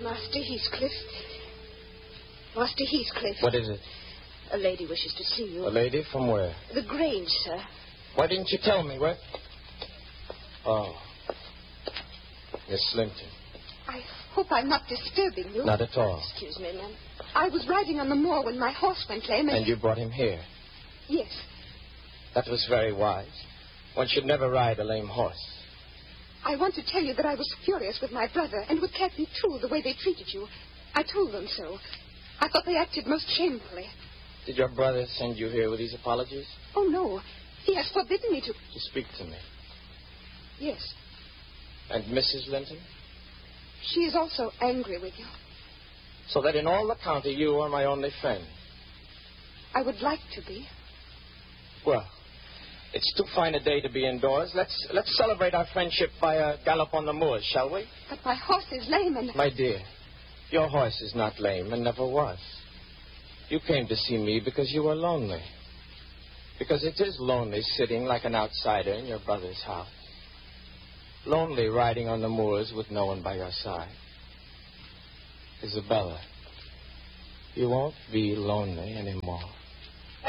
Master Heathcliff. Master Heathcliff. What is it? A lady wishes to see you. A lady? From where? The Grange, sir. Why didn't you tell me? What? Oh. Miss Slimpton. I hope I'm not disturbing you. Not at all. Excuse me, ma'am. I was riding on the moor when my horse went lame And you brought him here? Yes. That was very wise. One should never ride a lame horse. I want to tell you that I was furious with my brother and with Captain True the way they treated you. I told them so. I thought they acted most shamefully. Did your brother send you here with these apologies? Oh, no. He has forbidden me to... To speak to me? Yes. And Mrs. Linton? She is also angry with you. So that in all the county you are my only friend? I would like to be. Well, it's too fine a day to be indoors. Let's celebrate our friendship by a gallop on the moors, shall we? But my horse is lame and... My dear, your horse is not lame and never was. You came to see me because you were lonely. Because it is lonely sitting like an outsider in your brother's house. Lonely riding on the moors with no one by your side. Isabella, you won't be lonely anymore.